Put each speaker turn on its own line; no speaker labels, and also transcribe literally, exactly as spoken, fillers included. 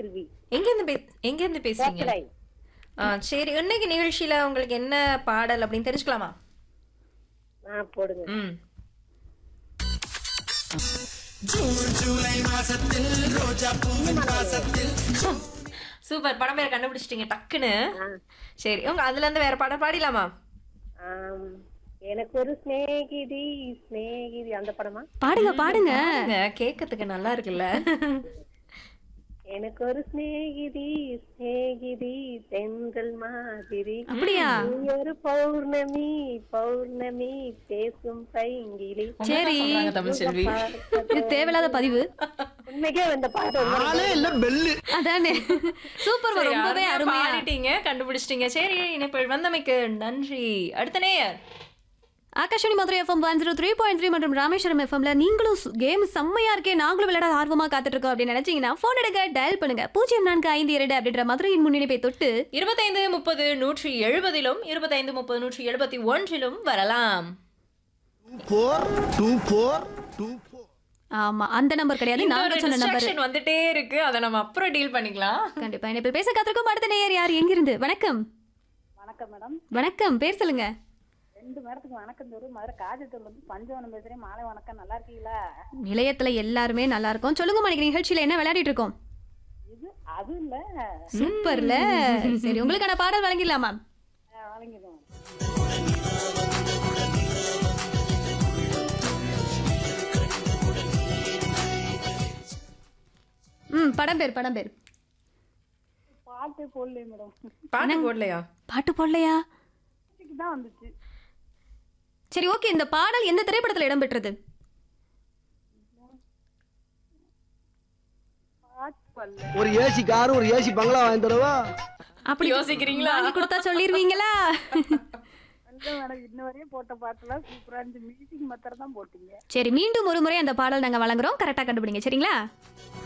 செல்வி.
எங்க இருந்து பே- எங்க இருந்து பேசுறீங்க?
கோக்கலை.
ஆ, சரி, இன்னைக்கு நிகழ்ச்சியில உங்களுக்கு என்ன பாடல் அப்படின்னு தெரிஞ்சுக்கலாமா?
ஆ போடுங்க.
ம் சூப்பர், படம் பேரை கண்டுபிடிச்சிட்டீங்க டக்குன்னு.
ஆ,
சரி, உங்க அதுல இருந்து வேற பாடம் பாடிடலாமா?
ஆம். எனக்கு ஒரு சிநேகிதி சிநேகிதி அந்த படமா?
பாடுங்க பாடுங்க.
பாருங்க, கேட்கறதுக்கு நல்லா இருக்குல்ல.
எனக்கு ஒரு சிநேகிதி சிநேகிதி தென்றல் மாதிரி.
அப்படியா?
நீ ஒரு பௌர்ணமி பௌர்ணமி பேசும் பைங்கிலி.
சரி.
சொல்றாங்க தமிழ்செல்வி.
இது தேவையில்லாத பதிவு.
உண்மைக்கே அந்த பாட்டு ரொம்ப
அதானே. சூப்பர்,
சரி,
ரொம்பவே
அருமையா
அருமையா.
பாடிட்டீங்க, கண்டுபிடிச்சிட்டீங்க. சரி, இணைப்பில் வந்தமைக்கு நன்றி. அடுத்த நேயர்.
Akashvani Madurai FM one zero three point three மற்றும் ராமேஸ்வரம் எஃப்எம்ல நீங்களும் கேம் செம்மையா இருக்கே, நாங்களும் விளையாட ஆர்வமா காத்துட்டு இருக்கோம் அப்படின்னு நினைச்சீங்கன்னா போன் எடுக்க டயல் பண்ணுங்க பூஜ்ஜியம் நான்கு ஐந்து இரண்டு அப்படின்ற மதுரையின் முன்னிணைப்பை தொட்டு
இருபத்தைந்து முப்பது நூற்றி எழுபதிலும் இருபத்தைந்து முப்பது நூற்றி எழுபத்தி ஒன்றிலும் வரலாம்.
ஆமா, அந்த நம்பர் கிடையாது,
இந்த
நாங்க
ஒரு
சொன்ன நம்பர்.
distraction வந்துட்டே இருக்கு, அதை நம்ம அப்புறம் டீல் பண்ணிக்கலாம்.
கண்டிப்பா இணைப்பில் பேச காத்திருக்கும் அடுத்த நேயர் யார், எங்கிருந்து? வணக்கம்.
வணக்கம் மேடம்.
வணக்கம், பேர் சொல்லுங்க.
ரெண்டு நேரத்துக்கு வணக்கம் சொல்லு. மதுரை காஜத்தூர்ல இருந்து பஞ்சவனம் பேசுறேன். மாலை வணக்கம். நல்லா இருக்கீங்களா?
நிலையத்துல எல்லாருமே நல்லா இருக்கும். சொல்லுங்க மணிக்கு நிகழ்ச்சியில என்ன விளையாடிட்டு இருக்கோம்?
இது அது இல்ல
சூப்பர்ல. சரி, உங்களுக்கான பாடல் வழங்கிடலாமா?
வழங்கிடுவோம்.
ம், படம் பேர் படம் பேர்
பாட்டு போடல மேடம்.
பாட்டு போடலையா?
பாட்டு போடலையா?
தான் வந்துச்சு.
சரி, ஓகே. இந்த பாடல் எந்த திரைப்படத்துல இடம்பெற்றது?
ஒரு ஏசி கார் ஒரு ஏசி பங்களா வாங்கி தரவா?
அப்படி
யோசிக்கிறீங்களா?
வாங்கி கொடுத்தா சொல்லிருவீங்களா?
மேடம் இன்ன வரையும் போட்ட பாட்டுலாம் சூப்பரா இருந்துச்சு. மியூசிக் மாத்திரம் தான் போட்டீங்க.
சரி, மீண்டும் ஒரு முறை அந்த பாடல் நாங்க வழங்குறோம், கரெக்டா கண்டுபிடிங்க. சரிங்களா?